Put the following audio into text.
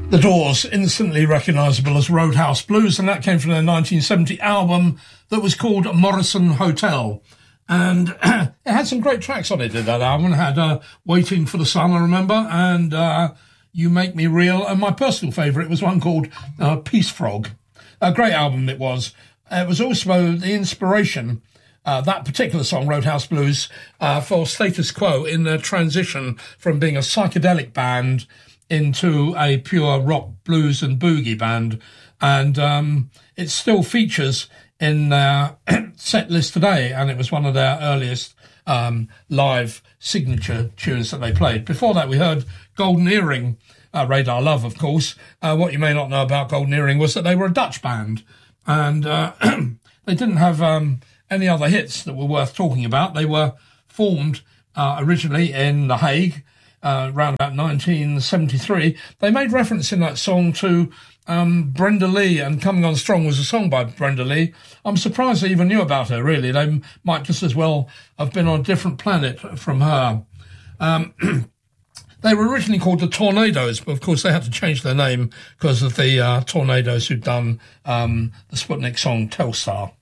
The Doors, instantly recognisable as Roadhouse Blues, and that came from their 1970 album that was called Morrison Hotel. And it had some great tracks on it, did that album. It had Waiting for the Sun, I remember, and You Make Me Real, and my personal favourite was one called Peace Frog. A great album it was. It was also the inspiration, that particular song, Roadhouse Blues, for Status Quo in their transition from being a psychedelic band into a pure rock, blues and boogie band. And it still features in their set list today, and it was one of their earliest live signature tunes that they played. Before that, we heard Golden Earring, Radar Love, of course. What you may not know about Golden Earring was that they were a Dutch band, and they didn't have any other hits that were worth talking about. They were formed originally in The Hague, around about 1973. They made reference in that song to Brenda Lee, and Coming On Strong was a song by Brenda Lee. I'm surprised they even knew about her, really. They might just as well have been on a different planet from her. They were originally called the Tornadoes, but of course they had to change their name because of the Tornadoes who'd done the Sputnik song Telstar.